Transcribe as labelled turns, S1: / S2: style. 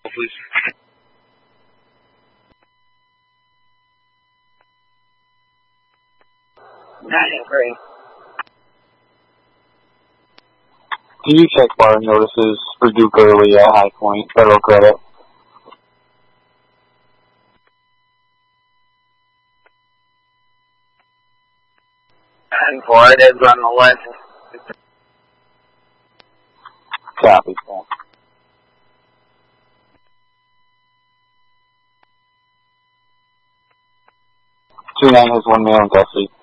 S1: please.
S2: Not agree.
S3: Can you check bar notices for Duke Early at High Point, Federal Credit?
S2: And for it is on the list.
S3: Copy, sir. 29 has 1 male in custody.